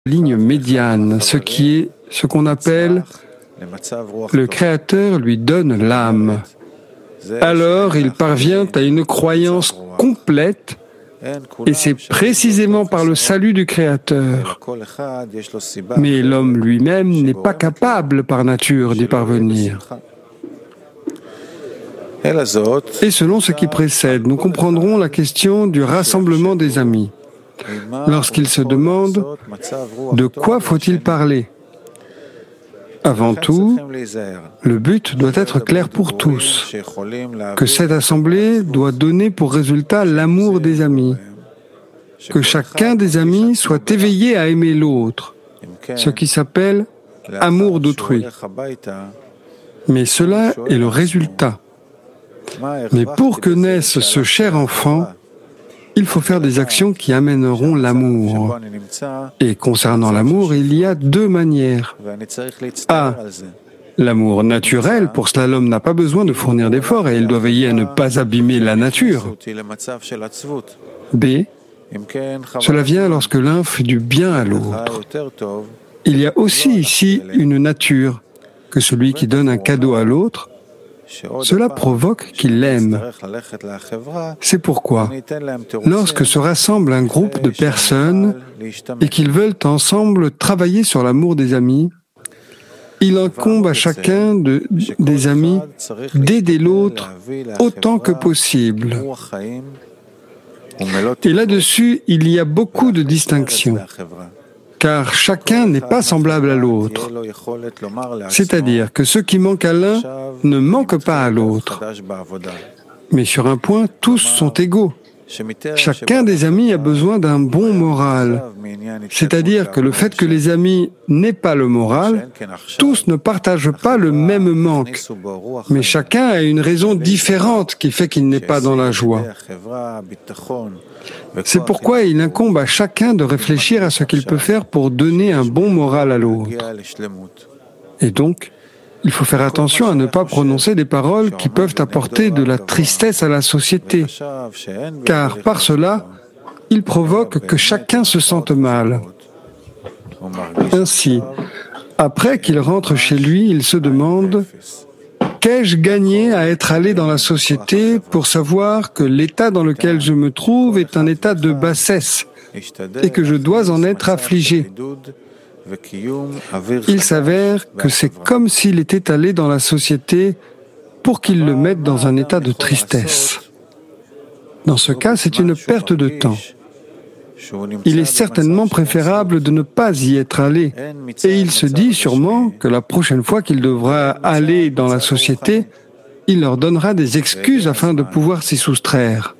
ligne médiane, ce qu'on appelle le Créateur lui donne l'âme. Alors il parvient à une croyance complète et c'est précisément par le salut du Créateur. Mais l'homme lui-même n'est pas capable par nature d'y parvenir. Et selon ce qui précède, nous comprendrons la question du rassemblement des amis. Lorsqu'ils se demandent de quoi faut-il parler. Avant tout, le but doit être clair pour tous, que cette assemblée doit donner pour résultat l'amour des amis, que chacun des amis soit éveillé à aimer l'autre, ce qui s'appelle amour d'autrui. Mais cela est le résultat. Mais pour que naisse ce cher enfant, il faut faire des actions qui amèneront l'amour. Et concernant l'amour, il y a deux manières. A. L'amour naturel, pour cela l'homme n'a pas besoin de fournir d'efforts et il doit veiller à ne pas abîmer la nature. B. Cela vient lorsque l'un fait du bien à l'autre. Il y a aussi ici une nature, que celui qui donne un cadeau à l'autre, cela provoque qu'il l'aime. C'est pourquoi, lorsque se rassemble un groupe de personnes et qu'ils veulent ensemble travailler sur l'amour des amis, il incombe à chacun des amis d'aider l'autre autant que possible. Et là-dessus, il y a beaucoup de distinctions, car chacun n'est pas semblable à l'autre. C'est-à-dire que ce qui manque à l'un ne manque pas à l'autre. Mais sur un point, tous sont égaux. Chacun des amis a besoin d'un bon moral. C'est-à-dire que le fait que les amis n'aient pas le moral, tous ne partagent pas le même manque. Mais chacun a une raison différente qui fait qu'il n'est pas dans la joie. C'est pourquoi il incombe à chacun de réfléchir à ce qu'il peut faire pour donner un bon moral à l'autre. Et donc, il faut faire attention à ne pas prononcer des paroles qui peuvent apporter de la tristesse à la société, car par cela, il provoque que chacun se sente mal. Ainsi, après qu'il rentre chez lui, il se demande « Qu'ai-je gagné à être allé dans la société pour savoir que l'état dans lequel je me trouve est un état de bassesse et que je dois en être affligé ?» Il s'avère que c'est comme s'il était allé dans la société pour qu'il le mette dans un état de tristesse. Dans ce cas, c'est une perte de temps. Il est certainement préférable de ne pas y être allé. Et il se dit sûrement que la prochaine fois qu'il devra aller dans la société, il leur donnera des excuses afin de pouvoir s'y soustraire.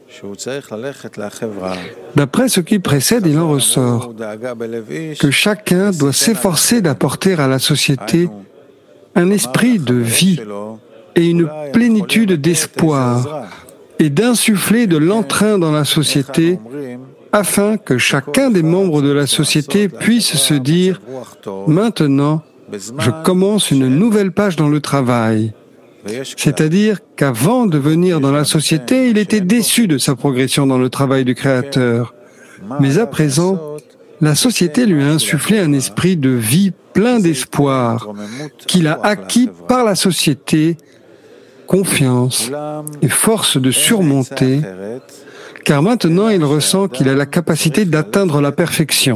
D'après ce qui précède, il en ressort que chacun doit s'efforcer d'apporter à la société un esprit de vie et une plénitude d'espoir et d'insuffler de l'entrain dans la société afin que chacun des membres de la société puisse se dire « Maintenant, je commence une nouvelle page dans le travail ». C'est-à-dire qu'avant de venir dans la société, il était déçu de sa progression dans le travail du Créateur. Mais à présent, la société lui a insufflé un esprit de vie plein d'espoir, qu'il a acquis par la société, confiance et force de surmonter, car maintenant il ressent qu'il a la capacité d'atteindre la perfection.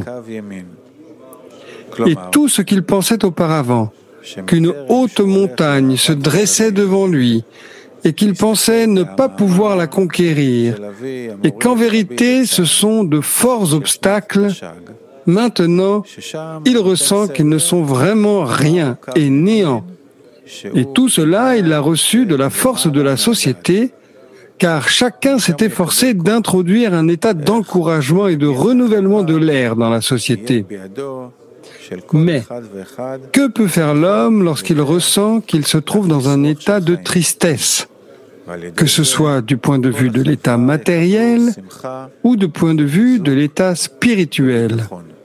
Et tout ce qu'il pensait auparavant, qu'une haute montagne se dressait devant lui et qu'il pensait ne pas pouvoir la conquérir et qu'en vérité ce sont de forts obstacles, maintenant il ressent qu'ils ne sont vraiment rien et néant. Et tout cela, il l'a reçu de la force de la société, car chacun s'est efforcé d'introduire un état d'encouragement et de renouvellement de l'air dans la société. Mais que peut faire l'homme lorsqu'il ressent qu'il se trouve dans un état de tristesse, que ce soit du point de vue de l'état matériel ou du point de vue de l'état spirituel?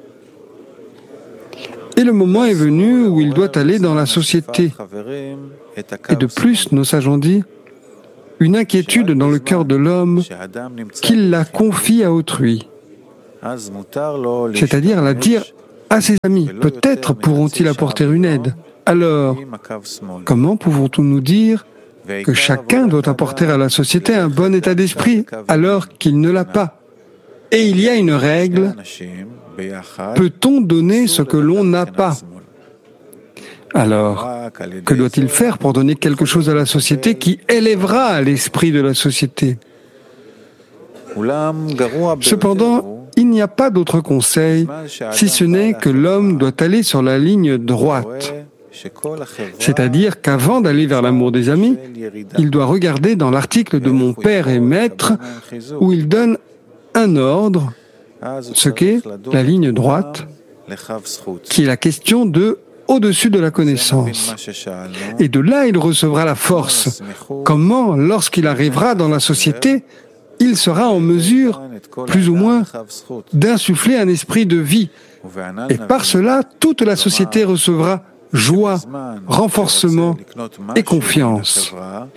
Et le moment est venu où il doit aller dans la société. Et de plus, nos sages ont dit, une inquiétude dans le cœur de l'homme qu'il la confie à autrui. C'est-à-dire la dire à ses amis. Peut-être pourront-ils apporter une aide. Alors, comment pouvons-nous nous dire que chacun doit apporter à la société un bon état d'esprit alors qu'il ne l'a pas? Et il y a une règle, peut-on donner ce que l'on n'a pas? Alors, que doit-il faire pour donner quelque chose à la société qui élèvera l'esprit de la société? Cependant, il n'y a pas d'autre conseil, si ce n'est que l'homme doit aller sur la ligne droite. C'est-à-dire qu'avant d'aller vers l'amour des amis, il doit regarder dans l'article de Mon Père et Maître, où il donne un ordre, ce qu'est la ligne droite, qui est la question de au-dessus de la connaissance. Et de là, il recevra la force. Comment, lorsqu'il arrivera dans la société, il sera en mesure, plus ou moins, d'insuffler un esprit de vie. Et par cela, toute la société recevra joie, renforcement et confiance.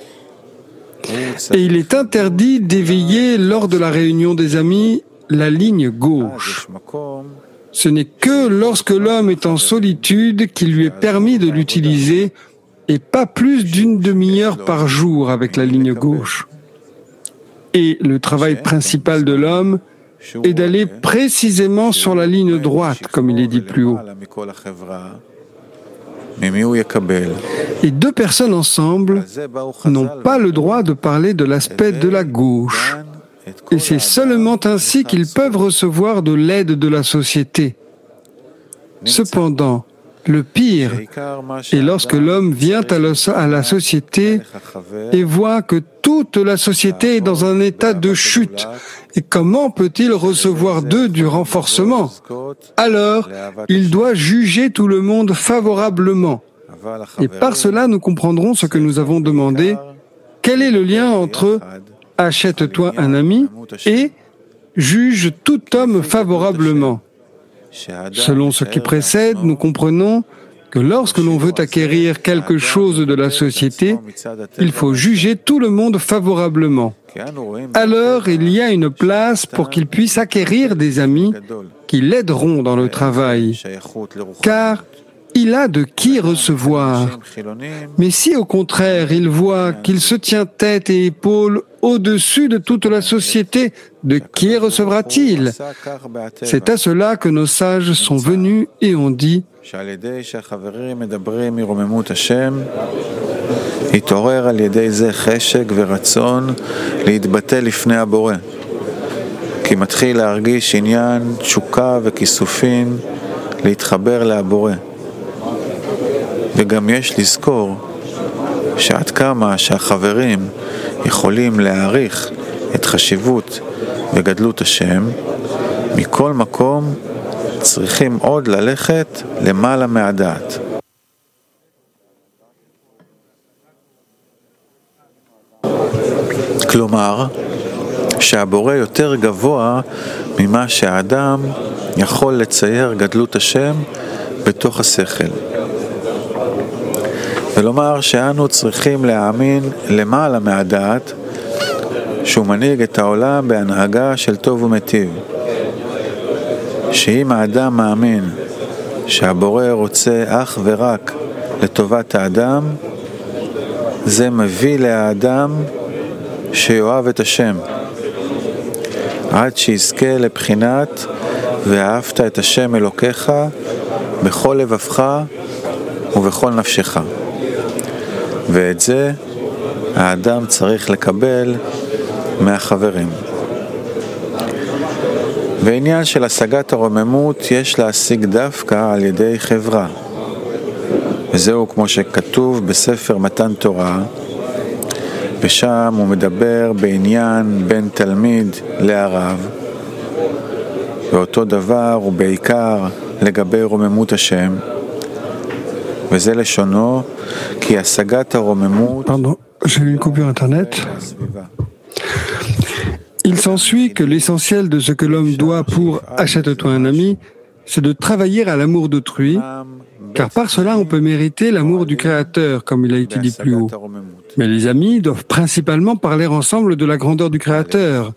Et il est interdit d'éveiller lors de la réunion des amis la ligne gauche. Ce n'est que lorsque l'homme est en solitude qu'il lui est permis de l'utiliser et pas plus d'une demi-heure par jour avec la ligne gauche. Et le travail principal de l'homme est d'aller précisément sur la ligne droite, comme il est dit plus haut. Et deux personnes ensemble n'ont pas le droit de parler de l'aspect de la gauche. Et c'est seulement ainsi qu'ils peuvent recevoir de l'aide de la société. Cependant, le pire est lorsque l'homme vient à la société et voit que toute la société est dans un état de chute. Et comment peut-il recevoir d'eux du renforcement? Alors, il doit juger tout le monde favorablement. Et par cela, nous comprendrons ce que nous avons demandé. Quel est le lien entre « achète-toi un ami » et « juge tout homme favorablement ». Selon ce qui précède, nous comprenons que lorsque l'on veut acquérir quelque chose de la société, il faut juger tout le monde favorablement. Alors, il y a une place pour qu'il puisse acquérir des amis qui l'aideront dans le travail, car il a de qui recevoir. Mais si au contraire il voit qu'il se tient tête et épaules au-dessus de toute la société, de qui recevra-t-il? C'est à cela que nos sages sont venus et ont dit התעורר על ידי זה חשק ורצון להתבטא לפני הבורא, כי מתחיל להרגיש עניין, תשוקה וכיסופין להתחבר להבורא. וגם יש לזכור שעד כמה שהחברים יכולים להעריך את חשיבות וגדלות השם, מכל מקום צריכים עוד ללכת למעלה מהדעת. כלומר, שהבורא יותר גבוה ממה שהאדם יכול לצייר גדלות השם בתוך השכל. ולומר שאנו צריכים להאמין למעלה מהדעת שהוא מנהיג את העולם בהנהגה של טוב ומטיב. שאם האדם מאמין שהבורא רוצה אך ורק לטובת האדם, זה מביא לאדם שיואב את השם, עד שיזכה לבחינת ואהבת את השם אלוקיך בכל לבבך ובכל נפשך. ואת זה האדם צריך לקבל מהחברים. בעניין של השגת הרוממות יש להשיג דווקא על ידי חברה. וזהו כמו שכתוב בספר מתן תורה, ושם הוא מדבר בעניין בין תלמיד להרב, ואותו דבר הוא בעיקר לגבי רוממות השם, וזה לשונו, כי השגת הרוממות... Pardon, j'ai eu une coupure internet. Il s'ensuit que l'essentiel de ce que l'homme doit pour « achète-toi un ami », c'est de travailler à l'amour d'autrui, car par cela on peut mériter l'amour du Créateur, comme il a été dit plus haut. Mais les amis doivent principalement parler ensemble de la grandeur du Créateur,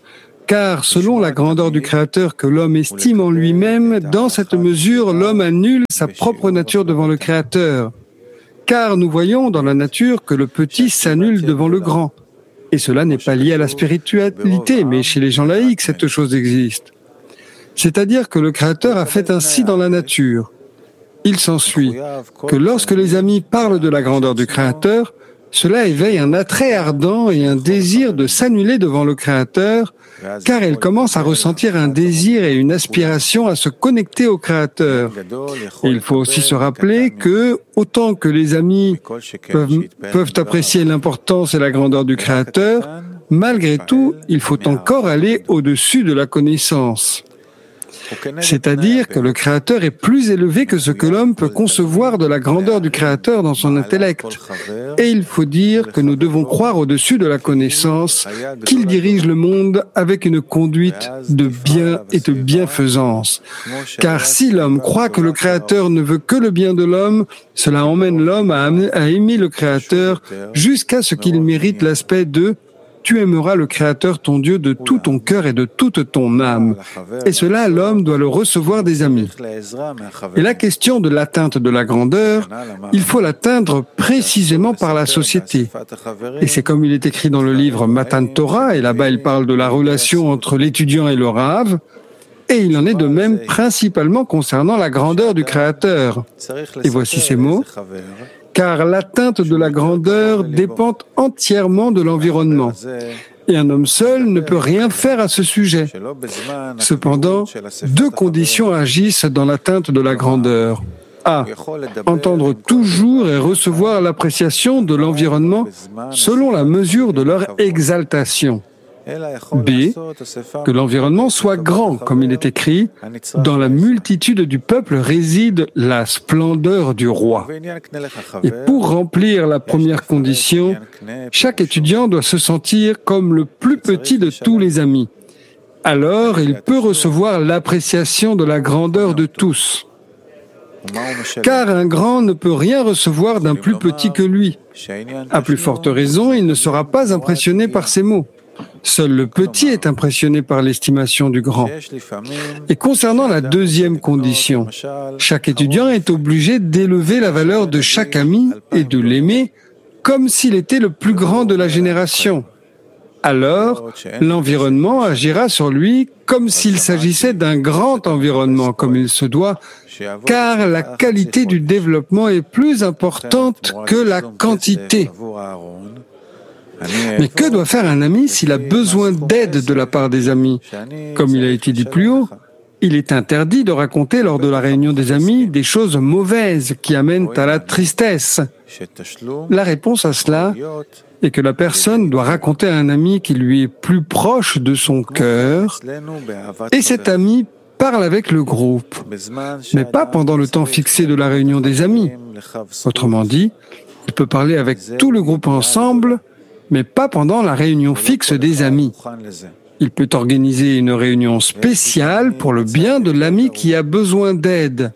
Car selon la grandeur du Créateur que l'homme estime en lui-même, dans cette mesure, l'homme annule sa propre nature devant le Créateur. Car nous voyons dans la nature que le petit s'annule devant le grand. Et cela n'est pas lié à la spiritualité, mais chez les gens laïcs, cette chose existe. C'est-à-dire que le Créateur a fait ainsi dans la nature. Il s'ensuit que lorsque les amis parlent de la grandeur du Créateur, cela éveille un attrait ardent et un désir de s'annuler devant le Créateur, car ils commencent à ressentir un désir et une aspiration à se connecter au Créateur. Et il faut aussi se rappeler que, autant que les amis peuvent apprécier l'importance et la grandeur du Créateur, malgré tout, il faut encore aller au-dessus de la connaissance. C'est-à-dire que le Créateur est plus élevé que ce que l'homme peut concevoir de la grandeur du Créateur dans son intellect. Et il faut dire que nous devons croire au-dessus de la connaissance qu'il dirige le monde avec une conduite de bien et de bienfaisance. Car si l'homme croit que le Créateur ne veut que le bien de l'homme, cela emmène l'homme à aimer le Créateur jusqu'à ce qu'il mérite l'aspect de tu aimeras le Créateur ton Dieu de tout ton cœur et de toute ton âme. Et cela, l'homme doit le recevoir des amis. Et la question de l'atteinte de la grandeur, il faut l'atteindre précisément par la société. Et c'est comme il est écrit dans le livre Matan Torah, et là-bas il parle de la relation entre l'étudiant et le Rav, et il en est de même principalement concernant la grandeur du Créateur. Et voici ces mots. Car l'atteinte de la grandeur dépend entièrement de l'environnement. Et un homme seul ne peut rien faire à ce sujet. Cependant, deux conditions agissent dans l'atteinte de la grandeur. A. Entendre toujours et recevoir l'appréciation de l'environnement selon la mesure de leur exaltation. B. Que l'environnement soit grand, comme il est écrit, dans la multitude du peuple réside la splendeur du roi. Et pour remplir la première condition, chaque étudiant doit se sentir comme le plus petit de tous les amis. Alors, il peut recevoir l'appréciation de la grandeur de tous. Car un grand ne peut rien recevoir d'un plus petit que lui. À plus forte raison, il ne sera pas impressionné par ces mots. Seul le petit est impressionné par l'estimation du grand. Et concernant la deuxième condition, chaque étudiant est obligé d'élever la valeur de chaque ami et de l'aimer comme s'il était le plus grand de la génération. Alors, l'environnement agira sur lui comme s'il s'agissait d'un grand environnement, comme il se doit, car la qualité du développement est plus importante que la quantité. Mais que doit faire un ami s'il a besoin d'aide de la part des amis? Comme il a été dit plus haut, il est interdit de raconter lors de la réunion des amis des choses mauvaises qui amènent à la tristesse. La réponse à cela est que la personne doit raconter à un ami qui lui est plus proche de son cœur, et cet ami parle avec le groupe, mais pas pendant le temps fixé de la réunion des amis. Autrement dit, il peut parler avec tout le groupe ensemble, mais pas pendant la réunion fixe des amis. Il peut organiser une réunion spéciale pour le bien de l'ami qui a besoin d'aide.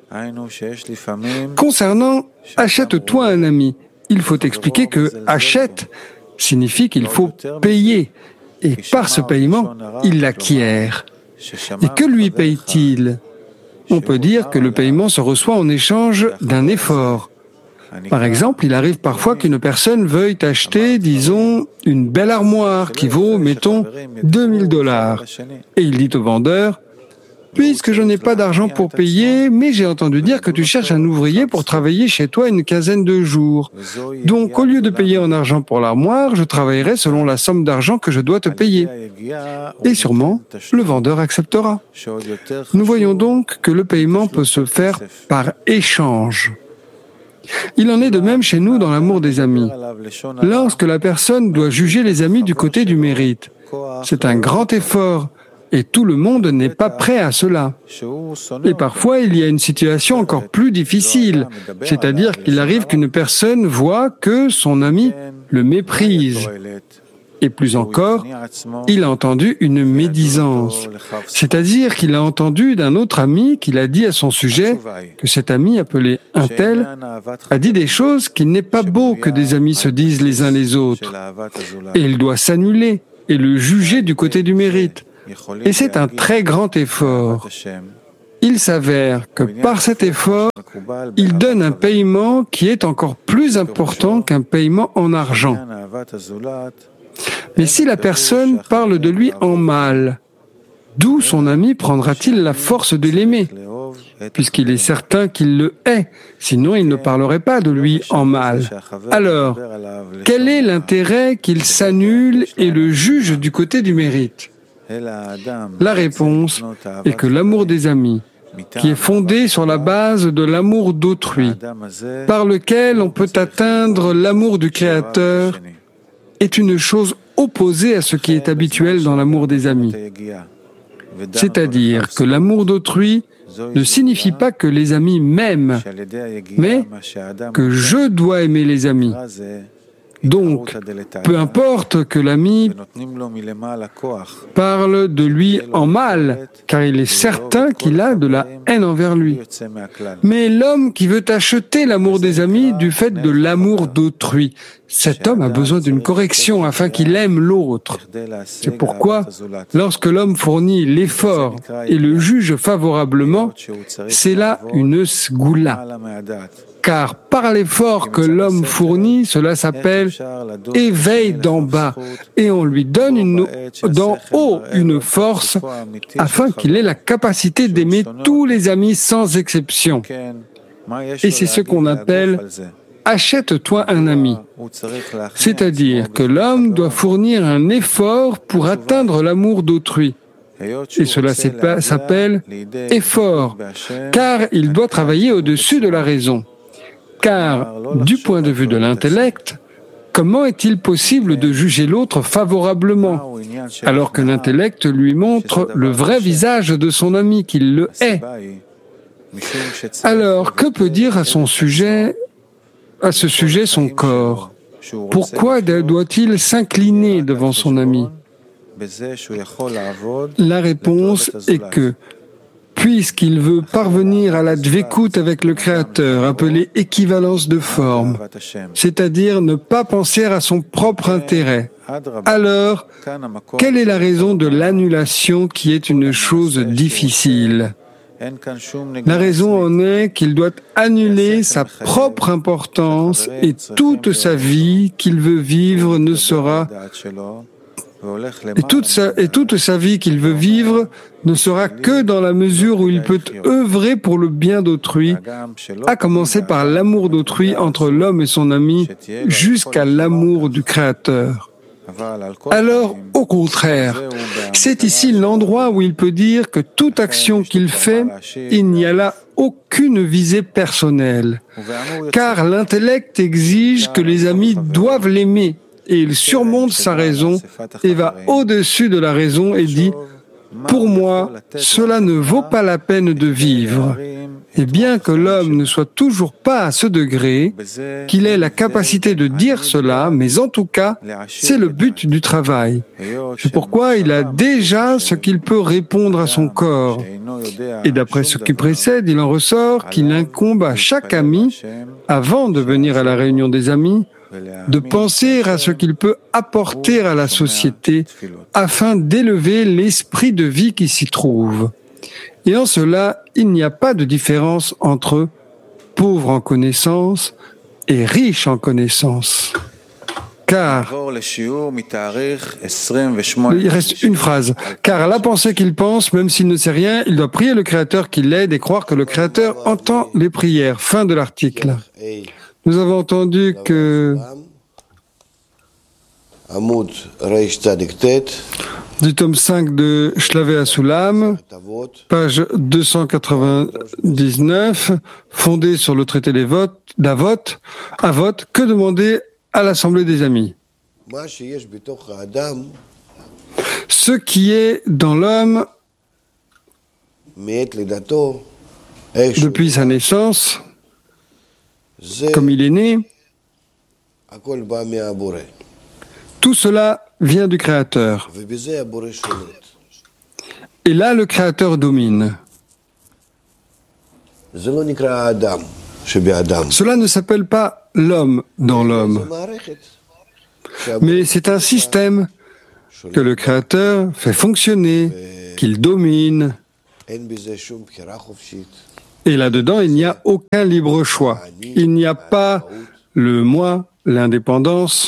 Concernant « achète-toi un ami », il faut expliquer que « achète » signifie qu'il faut payer, et par ce paiement, il l'acquiert. Et que lui paye-t-il? On peut dire que le paiement se reçoit en échange d'un effort. Par exemple, il arrive parfois qu'une personne veuille acheter, disons, une belle armoire qui vaut, mettons, $2000. Et il dit au vendeur, « Puisque je n'ai pas d'argent pour payer, mais j'ai entendu dire que tu cherches un ouvrier pour travailler chez toi une quinzaine de jours. Donc, au lieu de payer en argent pour l'armoire, je travaillerai selon la somme d'argent que je dois te payer. » Et sûrement, le vendeur acceptera. Nous voyons donc que le paiement peut se faire par échange. Il en est de même chez nous dans l'amour des amis. Lorsque la personne doit juger les amis du côté du mérite, c'est un grand effort et tout le monde n'est pas prêt à cela. Et parfois, il y a une situation encore plus difficile, c'est-à-dire qu'il arrive qu'une personne voit que son ami le méprise. Et plus encore, il a entendu une médisance, c'est-à-dire qu'il a entendu d'un autre ami qu'il a dit à son sujet que cet ami appelé un tel a dit des choses qu'il n'est pas beau que des amis se disent les uns les autres. Et il doit s'annuler et le juger du côté du mérite. Et c'est un très grand effort. Il s'avère que par cet effort, il donne un paiement qui est encore plus important qu'un paiement en argent. Mais si la personne parle de lui en mal, d'où son ami prendra-t-il la force de l'aimer, puisqu'il est certain qu'il le hait, sinon il ne parlerait pas de lui en mal. Alors, quel est l'intérêt qu'il s'annule et le juge du côté du mérite? La réponse est que l'amour des amis, qui est fondé sur la base de l'amour d'autrui, par lequel on peut atteindre l'amour du Créateur, est une chose opposée à ce qui est habituel dans l'amour des amis. C'est-à-dire que l'amour d'autrui ne signifie pas que les amis m'aiment, mais que je dois aimer les amis. Donc, peu importe que l'ami parle de lui en mal, car il est certain qu'il a de la haine envers lui. Mais l'homme qui veut acheter l'amour des amis du fait de l'amour d'autrui, cet homme a besoin d'une correction afin qu'il aime l'autre. C'est pourquoi, lorsque l'homme fournit l'effort et le juge favorablement, c'est là une sgoula. Car par l'effort que l'homme fournit, cela s'appelle éveil d'en bas, et on lui donne d'en haut une force afin qu'il ait la capacité d'aimer tous les amis sans exception. Et c'est ce qu'on appelle « achète-toi un ami ». C'est-à-dire que l'homme doit fournir un effort pour atteindre l'amour d'autrui. Et cela s'appelle effort, car il doit travailler au-dessus de la raison. Car, du point de vue de l'intellect, comment est-il possible de juger l'autre favorablement, alors que l'intellect lui montre le vrai visage de son ami, qu'il le hait? Alors, que peut dire à ce sujet son corps? Pourquoi doit-il s'incliner devant son ami? La réponse est que, puisqu'il veut parvenir à la dvekout avec le Créateur, appelée équivalence de forme, c'est-à-dire ne pas penser à son propre intérêt, alors, quelle est la raison de l'annulation qui est une chose difficile? La raison en est qu'il doit annuler sa propre importance et toute sa vie qu'il veut vivre ne sera Et toute sa vie qu'il veut vivre ne sera que dans la mesure où il peut œuvrer pour le bien d'autrui, à commencer par l'amour d'autrui entre l'homme et son ami, jusqu'à l'amour du Créateur. Alors, au contraire, c'est ici l'endroit où il peut dire que toute action qu'il fait, il n'y a là aucune visée personnelle, car l'intellect exige que les amis doivent l'aimer, et il surmonte sa raison et va au-dessus de la raison et dit « Pour moi, cela ne vaut pas la peine de vivre ». Et bien que l'homme ne soit toujours pas à ce degré, qu'il ait la capacité de dire cela, mais en tout cas, c'est le but du travail. C'est pourquoi il a déjà ce qu'il peut répondre à son corps. Et d'après ce qui précède, il en ressort qu'il incombe à chaque ami, avant de venir à la réunion des amis, de penser à ce qu'il peut apporter à la société afin d'élever l'esprit de vie qui s'y trouve. Et en cela, il n'y a pas de différence entre pauvre en connaissance et riche en connaissance. Car, il reste une phrase, car à la pensée qu'il pense, même s'il ne sait rien, il doit prier le Créateur qui l'aide et croire que le Créateur entend les prières. Fin de l'article. Nous avons entendu que du tome 5 de Shlavei Hasulam, page 299, fondé sur le traité d'Avot, que demander à l'Assemblée des amis? Ce qui est dans l'homme depuis sa naissance, comme il est né, tout cela vient du Créateur. Et là, le Créateur domine. Cela ne s'appelle pas l'homme dans l'homme, mais c'est un système que le Créateur fait fonctionner, qu'il domine. Et là-dedans, il n'y a aucun libre choix. Il n'y a pas le moi, l'indépendance.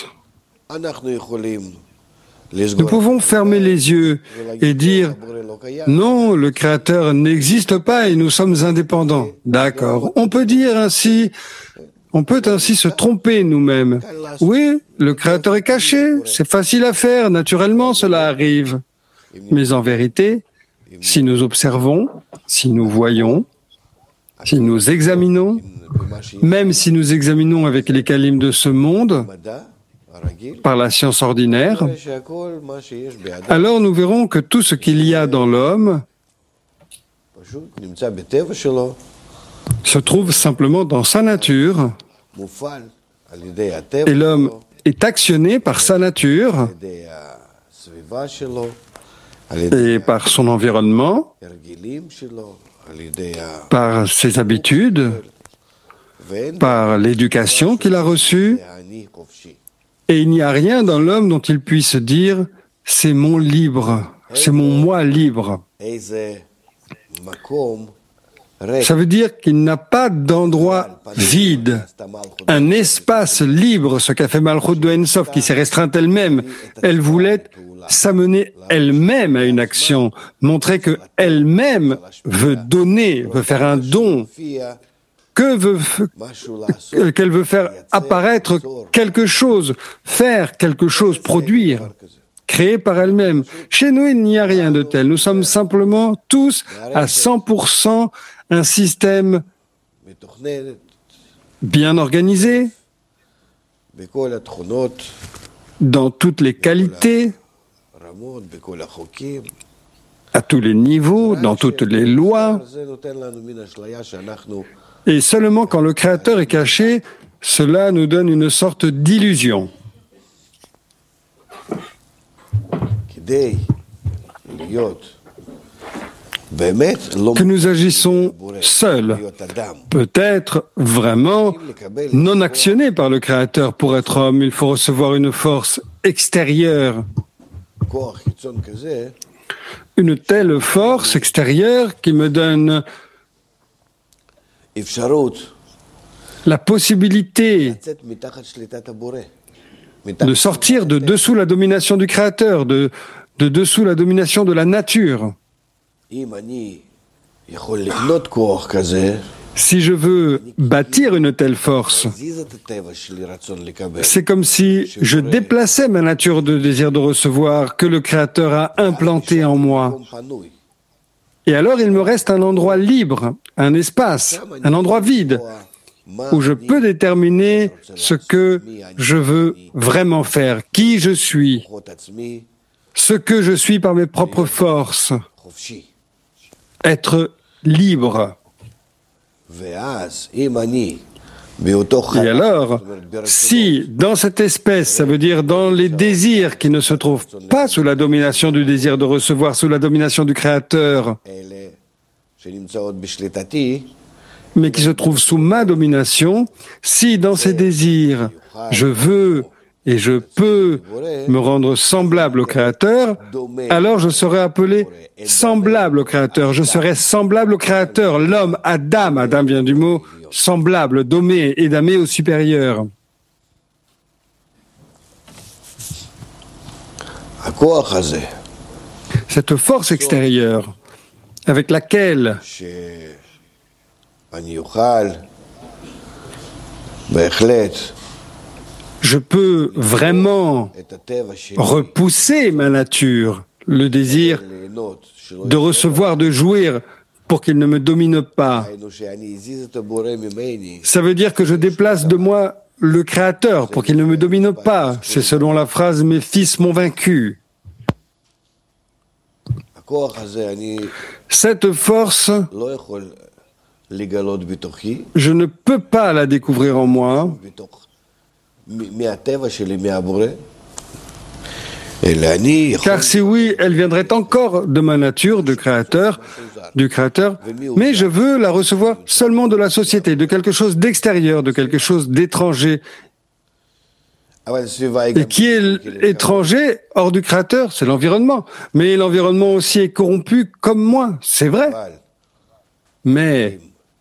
Nous pouvons fermer les yeux et dire « Non, le Créateur n'existe pas et nous sommes indépendants. » D'accord. On peut ainsi se tromper nous-mêmes. Oui, le Créateur est caché, c'est facile à faire, naturellement cela arrive. Mais en vérité, si nous observons, si nous voyons, si nous examinons, même si nous examinons avec les kalim de ce monde, par la science ordinaire, alors nous verrons que tout ce qu'il y a dans l'homme se trouve simplement dans sa nature, et l'homme est actionné par sa nature et par son environnement, par ses habitudes, par l'éducation qu'il a reçue, et il n'y a rien dans l'homme dont il puisse dire « c'est mon libre, c'est mon moi libre ». Ça veut dire qu'il n'a pas d'endroit vide, un espace libre, ce qu'a fait Malchut de Ein Sof, qui s'est restreinte elle-même. Elle voulait s'amener elle-même à une action, montrer qu'elle-même veut donner, veut faire un don, qu'elle veut faire apparaître quelque chose, faire quelque chose, produire, créer par elle-même. Chez nous, il n'y a rien de tel. Nous sommes simplement tous à 100% un système bien organisé, dans toutes les qualités, à tous les niveaux, dans toutes les lois. Et seulement quand le Créateur est caché, cela nous donne une sorte d'illusion. Que nous agissons seuls, peut-être vraiment non actionnés par le Créateur. Pour être homme, il faut recevoir une force extérieure, une telle force extérieure qui me donne la possibilité de sortir de dessous la domination du Créateur, de dessous la domination de la nature. Si je veux bâtir une telle force, c'est comme si je déplaçais ma nature de désir de recevoir que le Créateur a implanté en moi. Et alors il me reste un endroit libre, un espace, un endroit vide, où je peux déterminer ce que je veux vraiment faire, qui je suis, ce que je suis par mes propres forces, être libre. Et alors, si dans cette espèce, ça veut dire dans les désirs qui ne se trouvent pas sous la domination du désir de recevoir, sous la domination du Créateur, mais qui se trouvent sous ma domination, si dans ces désirs, je veux et je peux me rendre semblable au Créateur, alors je serai appelé semblable au Créateur. Je serai semblable au Créateur. L'homme, Adam, Adam vient du mot semblable, domé, et damé au supérieur. Cette force extérieure avec laquelle je peux vraiment repousser ma nature, le désir de recevoir, de jouir, pour qu'il ne me domine pas. Ça veut dire que je déplace de moi le Créateur pour qu'il ne me domine pas. C'est selon la phrase « Mes fils m'ont vaincu ». Cette force, je ne peux pas la découvrir en moi, car si oui, elle viendrait encore de ma nature, du Créateur, mais je veux la recevoir seulement de la société, de quelque chose d'extérieur, de quelque chose d'étranger. Et qui est étranger hors du Créateur, c'est l'environnement. Mais l'environnement aussi est corrompu comme moi, c'est vrai. Mais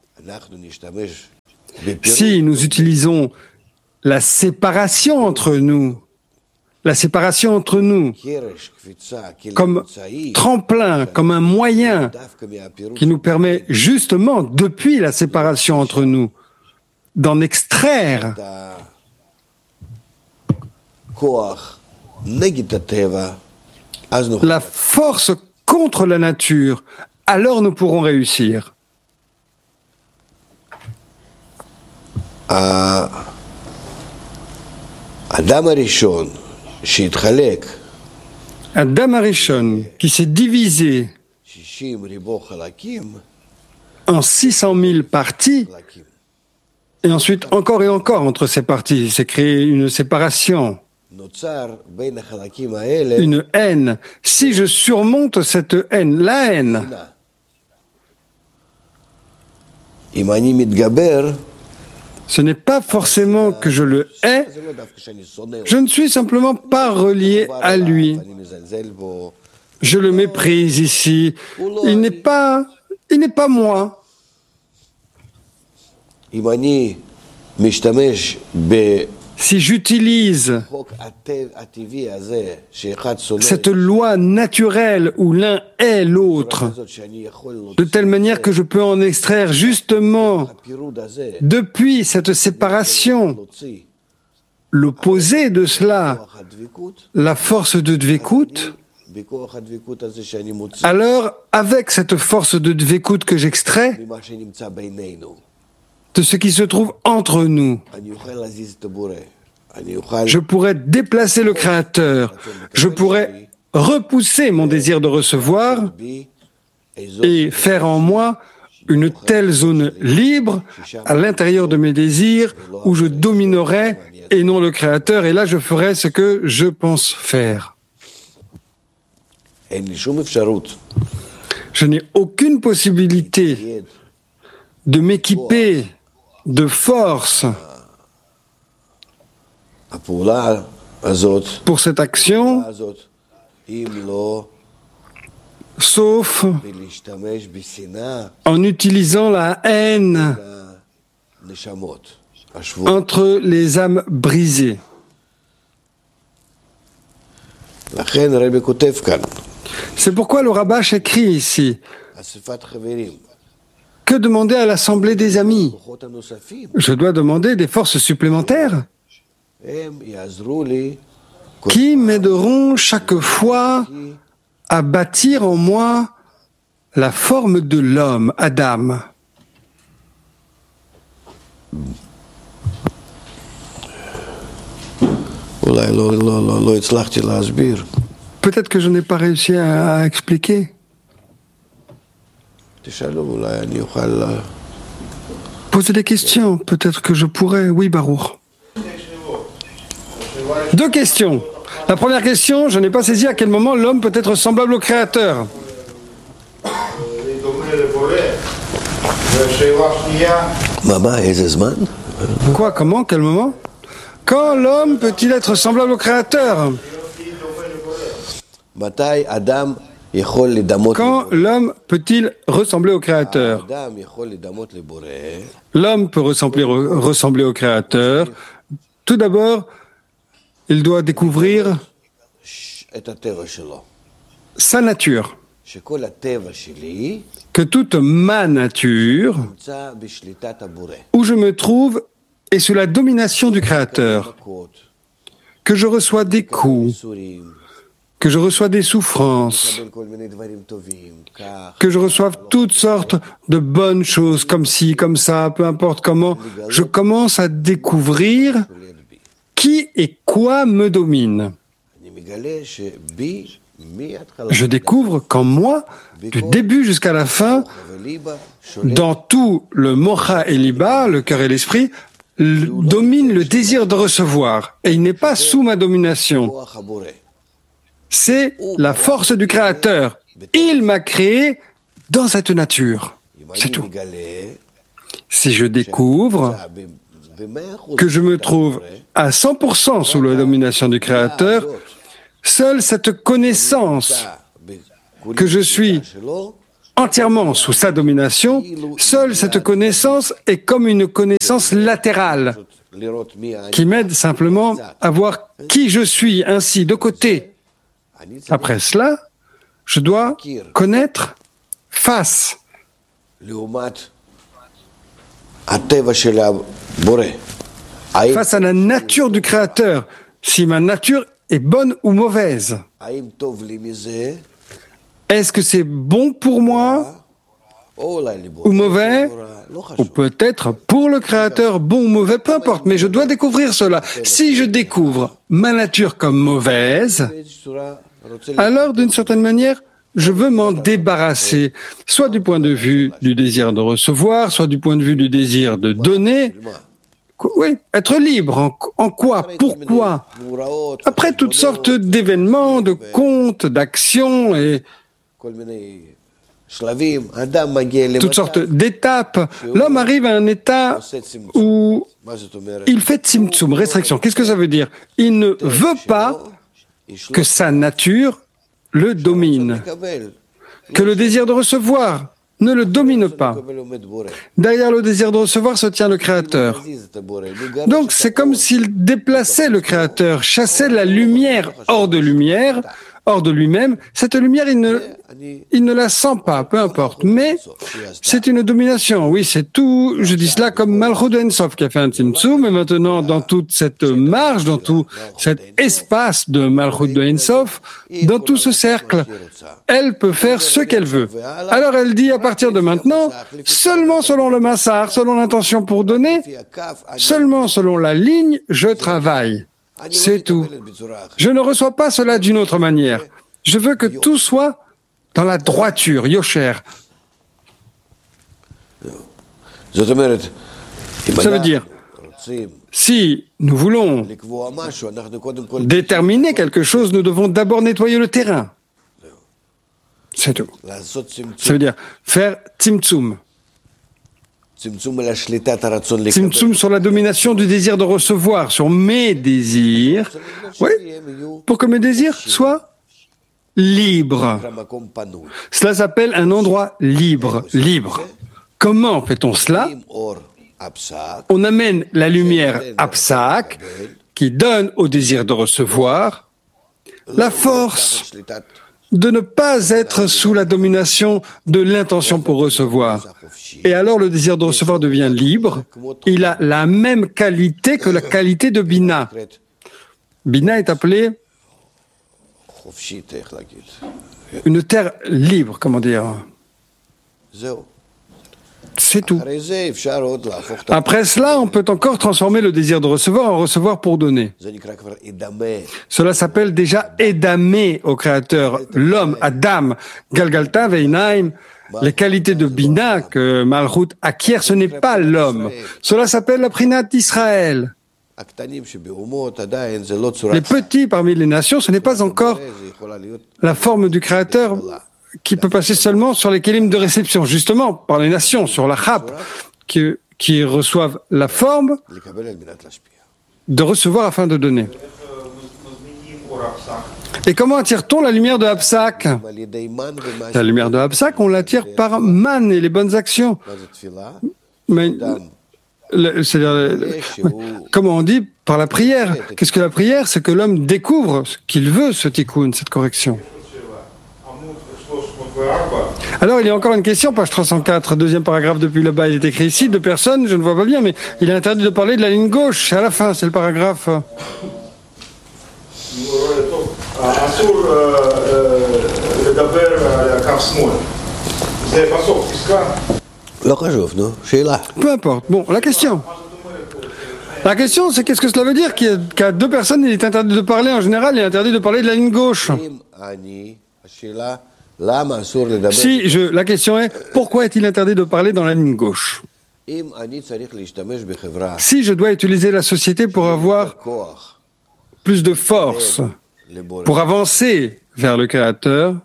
si nous utilisons la séparation entre nous comme tremplin, comme un moyen qui nous permet justement, depuis la séparation entre nous, d'en extraire la force contre la nature, alors nous pourrons réussir. Adam Arishon, qui s'est divisé en 600 000 parties, et ensuite encore et encore entre ces parties, il s'est créé une séparation, une haine. Si je surmonte cette haine, la haine, ce n'est pas forcément que je le hais, je ne suis simplement pas relié à lui. Je le méprise ici. Il n'est pas moi. Si j'utilise cette loi naturelle où l'un est l'autre, de telle manière que je peux en extraire justement, depuis cette séparation, l'opposé de cela, la force de Dvekut, alors avec cette force de Dvekut que j'extrais, de ce qui se trouve entre nous, je pourrais déplacer le Créateur, je pourrais repousser mon désir de recevoir et faire en moi une telle zone libre à l'intérieur de mes désirs où je dominerai et non le Créateur, et là je ferai ce que je pense faire. Je n'ai aucune possibilité de m'équiper de force pour cette action, sauf en utilisant la haine entre les âmes brisées. C'est pourquoi le Rabash écrit ici: que demander à l'assemblée des amis? Je dois demander des forces supplémentaires qui m'aideront chaque fois à bâtir en moi la forme de l'homme, Adam. Peut-être que je n'ai pas réussi à expliquer. Posez des questions, peut-être que je pourrais. Oui, Baruch. 2 questions. La première question, je n'ai pas saisi à quel moment l'homme peut être semblable au Créateur. Quoi, comment, quel moment? Quand l'homme peut-il être semblable au Créateur? Quand l'homme peut-il ressembler au Créateur? L'homme peut ressembler au Créateur. Tout d'abord, il doit découvrir sa nature. Que toute ma nature, où je me trouve, est sous la domination du Créateur. Que je reçois des coups, que je reçois des souffrances, que je reçoive toutes sortes de bonnes choses, comme ci, comme ça, peu importe comment, je commence à découvrir qui et quoi me domine. Je découvre qu'en moi, du début jusqu'à la fin, dans tout le mocha et liba, le cœur et l'esprit, domine le désir de recevoir, et il n'est pas sous ma domination. C'est la force du Créateur. Il m'a créé dans cette nature. C'est tout. Si je découvre que je me trouve à 100% sous la domination du Créateur, seule cette connaissance que je suis entièrement sous sa domination, seule cette connaissance est comme une connaissance latérale qui m'aide simplement à voir qui je suis ainsi de côté. Après cela, je dois connaître face à la nature du Créateur, si ma nature est bonne ou mauvaise. Est-ce que c'est bon pour moi ou mauvais, ou peut-être pour le Créateur, bon ou mauvais, peu importe, mais je dois découvrir cela. Si je découvre ma nature comme mauvaise, alors d'une certaine manière, je veux m'en débarrasser, soit du point de vue du désir de recevoir, soit du point de vue du désir de donner. Oui, être libre. En quoi? Pourquoi? Après toutes sortes d'événements, de comptes, d'actions et toutes sortes d'étapes, l'homme arrive à un état où il fait tzimtzum, restriction. Qu'est-ce que ça veut dire? Il ne veut pas que sa nature le domine, que le désir de recevoir ne le domine pas. Derrière le désir de recevoir se tient le Créateur. Donc c'est comme s'il déplaçait le Créateur, chassait la lumière hors de lui-même. Cette lumière, il ne la sent pas, peu importe. Mais c'est une domination. Oui, c'est tout. Je dis cela comme Malchut de Ein-Sof qui a fait un tzimtzum. Et maintenant, dans toute cette marge, dans tout cet espace de Malchut de Ein-Sof, dans tout ce cercle, elle peut faire ce qu'elle veut. Alors elle dit à partir de maintenant, seulement selon le massar, selon l'intention pour donner, seulement selon la ligne, je travaille. C'est tout. Je ne reçois pas cela d'une autre manière. Je veux que tout soit dans la droiture, yosher. Ça veut dire, si nous voulons déterminer quelque chose, nous devons d'abord nettoyer le terrain. C'est tout. Ça veut dire faire tzimtzum. Tzimtzum sur la domination du désir de recevoir, sur mes désirs, oui, pour que mes désirs soient libres. Cela s'appelle un endroit libre. Comment fait-on cela? On amène la lumière Apsak, qui donne au désir de recevoir la force de ne pas être sous la domination de l'intention pour recevoir. Et alors le désir de recevoir devient libre. Il a la même qualité que la qualité de Bina. Bina est appelée une terre libre, comment dire. C'est tout. Après cela, on peut encore transformer le désir de recevoir en recevoir pour donner. Cela s'appelle déjà Edamé au Créateur. L'homme, Adam, Galgalta, Veinaim, les qualités de Bina que Malchut acquiert, ce n'est pas l'homme. Cela s'appelle la Prinat d'Israël. Les petits parmi les nations, ce n'est pas encore la forme du Créateur qui peut passer seulement sur les kélim de réception, justement par les nations, sur la chap, qui reçoivent la forme de recevoir afin de donner. Et comment attire-t-on la lumière de Apsak? La lumière de Apsak, on l'attire par man et les bonnes actions. Mais, c'est-à-dire, comment on dit? Par la prière. Qu'est-ce que la prière? C'est que l'homme découvre ce qu'il veut, ce tikkun, cette correction. Alors, il y a encore une question, page 304, deuxième paragraphe depuis le bas, il est écrit ici, deux personnes, je ne vois pas bien, mais il est interdit de parler de la ligne gauche, à la fin, c'est le paragraphe. Peu importe. Bon, la question. La question, c'est qu'est-ce que cela veut dire qu'à deux personnes, il est interdit de parler, en général, il est interdit de parler de la ligne gauche. La question est, pourquoi est-il interdit de parler dans la ligne gauche? Si je dois utiliser la société pour avoir plus de force, pour avancer vers le Créateur,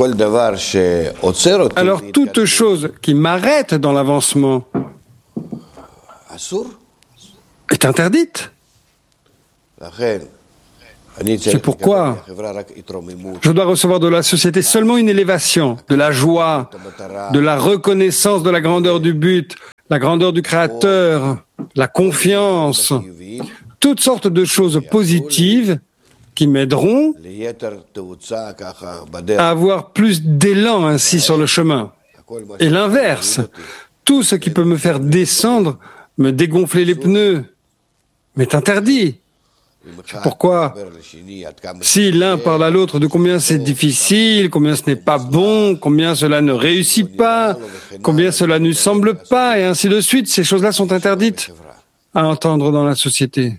alors toute chose qui m'arrête dans l'avancement, est interdite. C'est pourquoi je dois recevoir de la société seulement une élévation, de la joie, de la reconnaissance de la grandeur du but, la grandeur du Créateur, la confiance, toutes sortes de choses positives qui m'aideront à avoir plus d'élan ainsi sur le chemin. Et l'inverse, tout ce qui peut me faire descendre, me dégonfler les pneus, m'est interdit. C'est pourquoi, si l'un parle à l'autre de combien c'est difficile, combien ce n'est pas bon, combien cela ne réussit pas, combien cela ne semble pas, et ainsi de suite, ces choses-là sont interdites à entendre dans la société.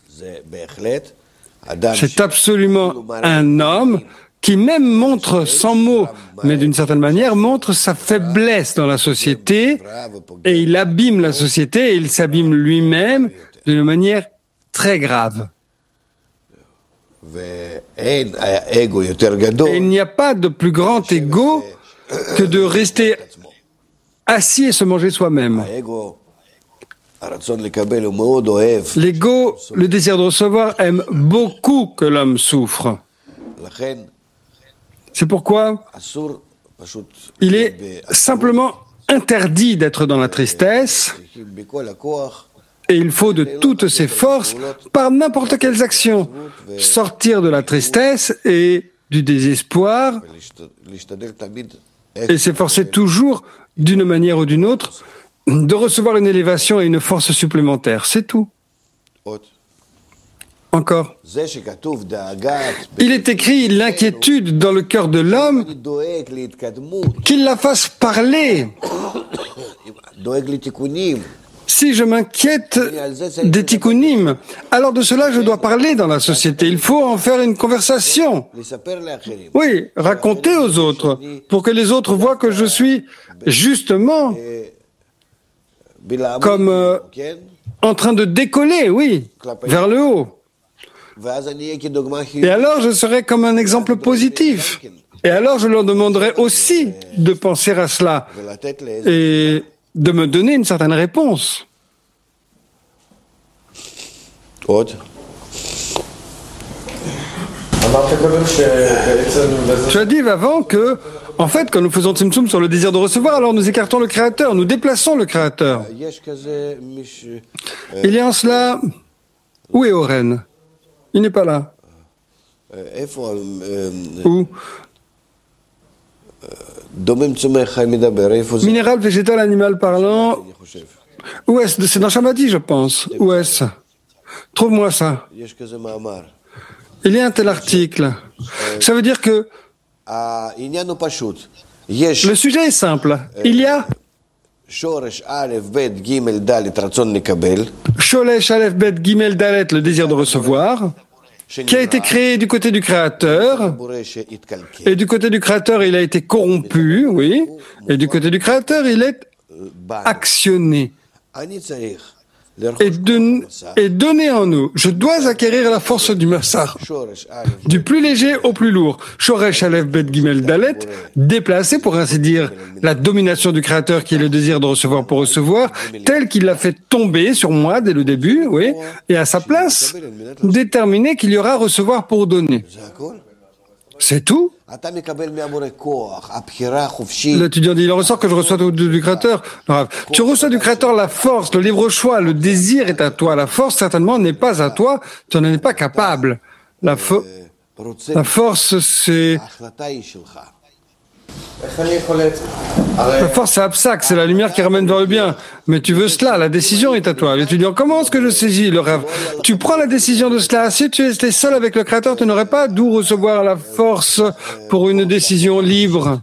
C'est absolument un homme qui même montre sans mots, mais d'une certaine manière montre sa faiblesse dans la société, et il abîme la société, et il s'abîme lui-même d'une manière très grave. Et il n'y a pas de plus grand ego que de rester assis et se manger soi-même. L'ego, le désir de recevoir, aime beaucoup que l'homme souffre. C'est pourquoi il est simplement interdit d'être dans la tristesse, et il faut de toutes ses forces, par n'importe quelles actions, sortir de la tristesse et du désespoir, et s'efforcer toujours, d'une manière ou d'une autre, de recevoir une élévation et une force supplémentaire. C'est tout. Encore. Il est écrit l'inquiétude dans le cœur de l'homme, qu'il la fasse parler. Si je m'inquiète des tikkunim, alors de cela je dois parler dans la société. Il faut en faire une conversation. Oui, raconter aux autres, pour que les autres voient que je suis justement comme en train de décoller, oui, vers le haut. Et alors je serai comme un exemple positif. Et alors je leur demanderai aussi de penser à cela et de me donner une certaine réponse. Tu as dit avant que, en fait, quand nous faisons Tzimtzum sur le désir de recevoir, alors nous écartons le Créateur, nous déplaçons le Créateur. Il y a en cela... Où est Oren? Il n'est pas là. Où? Minéral, végétal, animal parlant. Où est-ce? C'est dans Shamati, je pense. Où est-ce? Trouve-moi ça. Il y a un tel article. Ça veut dire que le sujet est simple. Il y a Shoresh Aleph Bet Gimel Dalet, le désir de recevoir, qui a été créé du côté du Créateur, et du côté du Créateur, il a été corrompu, oui, et du côté du Créateur, il est actionné et donné en nous. Je dois acquérir la force du Massar, du plus léger au plus lourd. Shoresh Aleph Bet Gimel Dalet, déplacer, pour ainsi dire, la domination du Créateur qui est le désir de recevoir pour recevoir, tel qu'il l'a fait tomber sur moi dès le début, oui, et à sa place, déterminer qu'il y aura à recevoir pour donner. C'est tout. L'étudiant dit, il en ressort que je reçois du Créateur. Tu reçois du Créateur la force, le libre choix, le désir est à toi. La force, certainement, n'est pas à toi, tu n'en es pas capable. La force, c'est... La force, c'est absac, c'est la lumière qui ramène vers le bien. Mais tu veux cela, la décision est à toi. L'étudiant, comment est-ce que je saisis le rêve? Tu prends la décision de cela. Si tu étais seul avec le Créateur, tu n'aurais pas d'où recevoir la force pour une décision libre.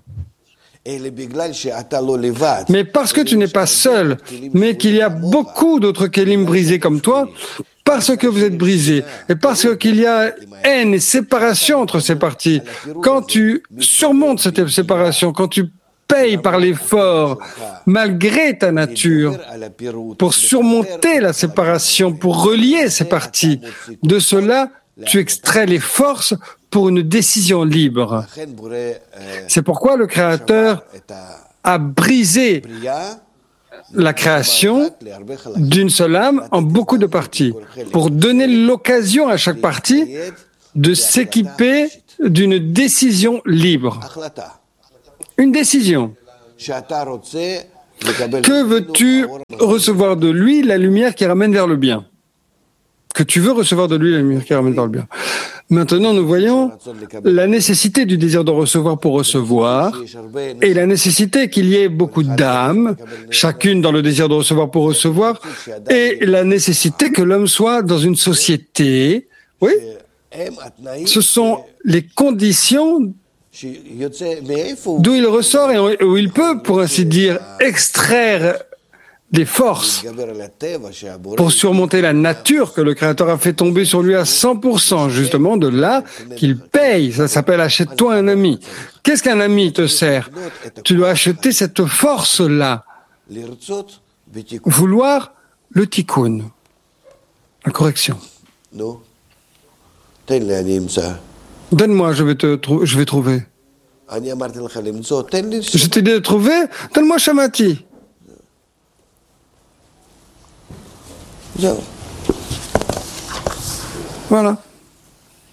Mais parce que tu n'es pas seul, mais qu'il y a beaucoup d'autres kélim brisés comme toi, parce que vous êtes brisés, et parce qu'il y a haine et séparation entre ces parties, quand tu surmontes cette séparation, quand tu payes par l'effort, malgré ta nature, pour surmonter la séparation, pour relier ces parties, de cela, tu extrais les forces pour une décision libre. C'est pourquoi le Créateur a brisé la création d'une seule âme en beaucoup de parties, pour donner l'occasion à chaque partie de s'équiper d'une décision libre. Une décision. Que veux-tu recevoir de lui? La lumière qui ramène vers le bien. Que tu veux recevoir de lui la lumière qui ramène vers le bien. Maintenant, nous voyons la nécessité du désir de recevoir pour recevoir et la nécessité qu'il y ait beaucoup d'âmes, chacune dans le désir de recevoir pour recevoir, et la nécessité que l'homme soit dans une société. Oui, ce sont les conditions d'où il ressort et où il peut, pour ainsi dire, extraire des forces pour surmonter la nature que le Créateur a fait tomber sur lui à 100%, justement de là qu'il paye. Ça s'appelle « achète-toi un ami ». Qu'est-ce qu'un ami te sert? Tu dois acheter cette force-là. Vouloir le tikkun, la correction. Donne-moi, je vais trouver. Je t'ai dit de trouver? Donne-moi Shamati. Voilà.